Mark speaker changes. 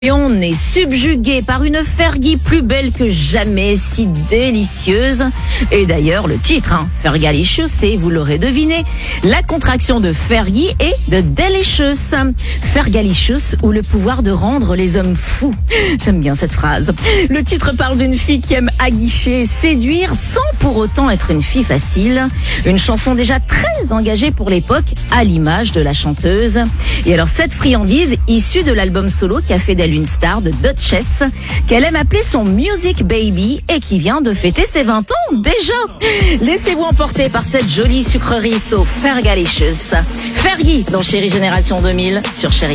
Speaker 1: Et on est subjugué par une Fergie plus belle que jamais, si délicieuse. Et d'ailleurs, le titre, Fergalicious, c'est, vous l'aurez deviné, la contraction de Fergie et de Delicious. Fergalicious, ou le pouvoir de rendre les hommes fous. J'aime bien cette phrase. Le titre parle d'une fille qui aime aguicher et séduire sans pour autant être une fille facile. Une chanson déjà très engagée pour l'époque, à l'image de la chanteuse. Et alors, cette friandise, issue de l'album solo qui a fait d'elle une star de Duchess, qu'elle aime appeler son Music Baby et qui vient de fêter ses 20 ans déjà. Laissez-vous emporter par cette jolie sucrerie so Fergalicious. Fergie dans Chérie Génération 2000 sur Chérie.